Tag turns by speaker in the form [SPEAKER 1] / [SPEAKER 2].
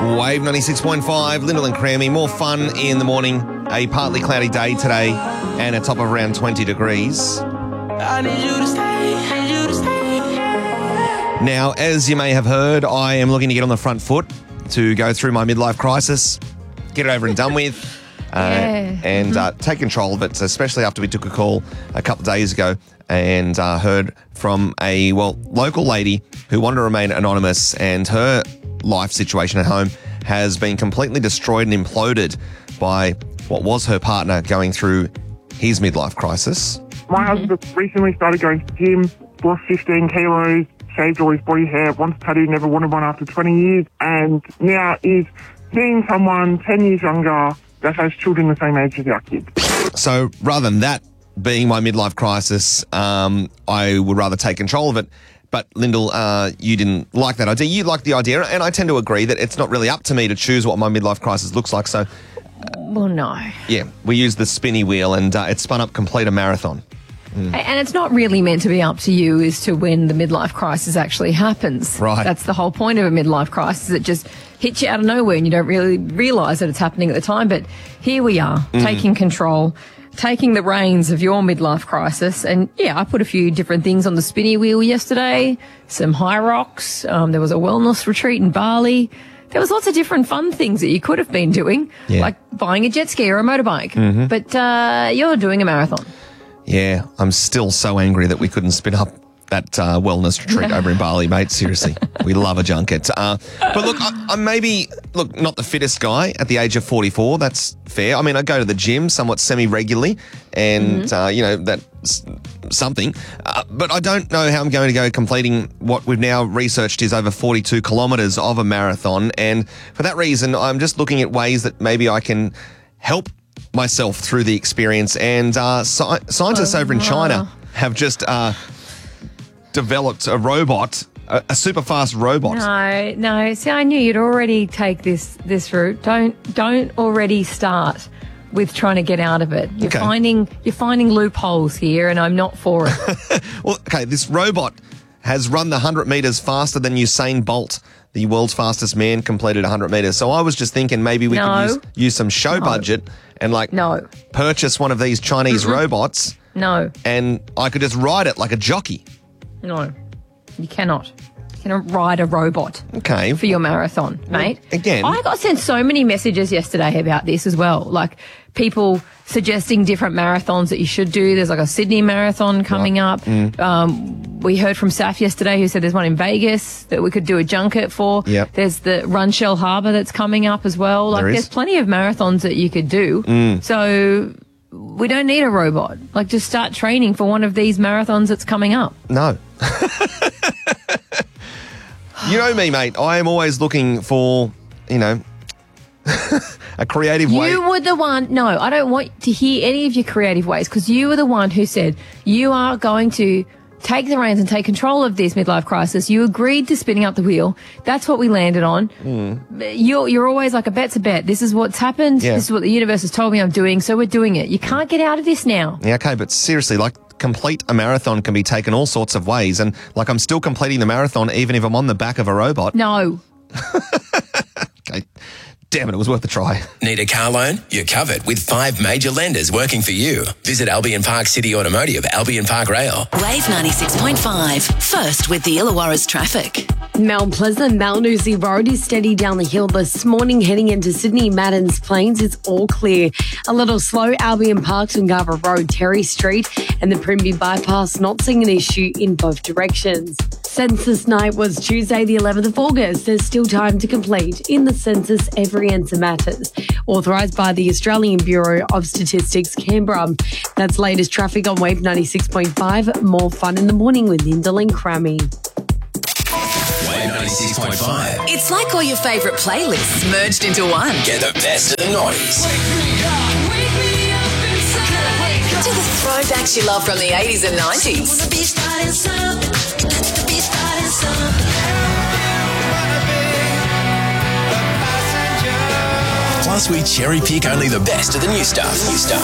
[SPEAKER 1] Wave 96.5, Lyndall and Crammy. More fun in the morning. A partly cloudy day today and a top of around 20 degrees.
[SPEAKER 2] I need you to stay.
[SPEAKER 1] Now, as you may have heard, I am looking to get on the front foot to go through my midlife crisis, get it over and done with, and take control of it, especially after we took a call a couple of days ago and heard from a, local lady who wanted to remain anonymous, and her life situation at home has been completely destroyed and imploded by what was her partner going through his midlife crisis.
[SPEAKER 3] My husband recently started going to the gym, lost 15 kilos, shaved all his body hair, wants a tattoo, never wanted one after 20 years, and now is seeing someone 10 years younger that has children the same age as our kids.
[SPEAKER 1] So rather than that being my midlife crisis, I would rather take control of it. But Lyndall, you didn't like that idea. You liked the idea, and I tend to agree that it's not really up to me to choose what my midlife crisis looks like. So,
[SPEAKER 4] well, no.
[SPEAKER 1] Yeah, we used the spinny wheel, and it spun up complete a marathon.
[SPEAKER 4] And it's not really meant to be up to you as to when the midlife crisis actually happens.
[SPEAKER 1] Right.
[SPEAKER 4] That's the whole point of a midlife crisis. It just hits you out of nowhere and you don't really realise that it's happening at the time. But here we are, taking control, taking the reins of your midlife crisis. And, yeah, I put a few different things on the spinny wheel yesterday, some high rocks. There was a wellness retreat in Bali. There was lots of different fun things that you could have been doing, like buying a jet ski or a motorbike. But you're doing a marathon.
[SPEAKER 1] Yeah, I'm still so angry that we couldn't spin up that wellness retreat over in Bali, mate. Seriously, we love a junket. But look, I'm maybe, not the fittest guy at the age of 44. That's fair. I mean, I go to the gym somewhat semi-regularly and, that's something. But I don't know how I'm going to go completing what we've now researched is over 42 kilometres of a marathon. And for that reason, I'm just looking at ways that maybe I can help myself through the experience, and scientists over in China have just developed a robot, a super fast robot.
[SPEAKER 4] No. See, I knew you'd already take this route. Don't already start with trying to get out of it. You're finding loopholes here, and I'm not for it.
[SPEAKER 1] Well, okay, this robot has run the 100 metres faster than Usain Bolt, the world's fastest man, completed 100 metres. So I was just thinking maybe we could use some show budget and purchase one of these Chinese robots.
[SPEAKER 4] No.
[SPEAKER 1] And I could just ride it like a jockey.
[SPEAKER 4] No, you cannot. You cannot ride a robot.
[SPEAKER 1] Okay.
[SPEAKER 4] For your marathon, mate.
[SPEAKER 1] Again.
[SPEAKER 4] I got sent so many messages yesterday about this as well. Like people suggesting different marathons that you should do. There's like a Sydney marathon coming up. We heard from Saf yesterday who said there's one in Vegas that we could do a junket for.
[SPEAKER 1] Yep.
[SPEAKER 4] There's the Run Shell Harbour that's coming up as well. There's plenty of marathons that you could do. So we don't need a robot. Just start training for one of these marathons that's coming up.
[SPEAKER 1] No. You know me, mate. I am always looking for, a creative way.
[SPEAKER 4] You were the one. No, I don't want to hear any of your creative ways, because you were the one who said you are going to take the reins and take control of this midlife crisis. You agreed to spinning up the wheel. That's what we landed on. You're always like, a bet's a bet. This is what's happened.
[SPEAKER 1] Yeah.
[SPEAKER 4] This is what the universe has told me I'm doing, so we're doing it. You can't get out of this now.
[SPEAKER 1] Yeah, okay, but seriously, complete a marathon can be taken all sorts of ways, and I'm still completing the marathon even if I'm on the back of a robot.
[SPEAKER 4] No.
[SPEAKER 1] Okay. Damn it, it was worth a try.
[SPEAKER 2] Need a car loan? You're covered with 5 major lenders working for you. Visit Albion Park City Automotive, Albion Park Rail.
[SPEAKER 5] Wave 96.5. First with the Illawarra's traffic.
[SPEAKER 6] Mount Pleasant, Malnousi Road is steady down the hill this morning, heading into Sydney Maddens Plains. It's all clear. A little slow, Albion Park, Ngava Road, Terry Street, and the Primby Bypass, not seeing an issue in both directions. Census night was Tuesday, the 11th of August. There's still time to complete. In the census, every answer matters. Authorised by the Australian Bureau of Statistics, Canberra. That's latest traffic on Wave 96.5. More fun in the morning with Lyndall and Crammy.
[SPEAKER 2] Wave 96.5.
[SPEAKER 5] It's like all your favourite playlists merged into one.
[SPEAKER 2] Get the best of the noughties.
[SPEAKER 5] To the throwbacks you love from the 80s and 90s.
[SPEAKER 2] Plus, we cherry pick only the best of the new stuff.